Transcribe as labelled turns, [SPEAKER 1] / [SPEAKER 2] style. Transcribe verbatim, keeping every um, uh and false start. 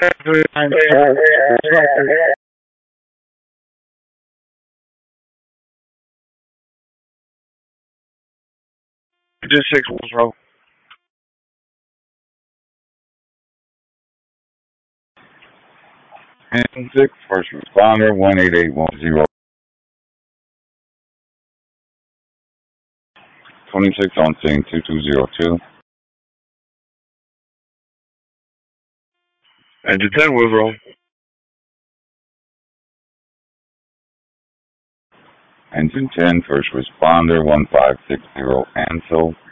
[SPEAKER 1] Just six Wolves Row.
[SPEAKER 2] And six, first responder, one eight eight one zero. twenty-six on scene, two two zero two.
[SPEAKER 1] Engine ten Wolves Row.
[SPEAKER 2] Engine ten, first responder, one five six zero, Ansel.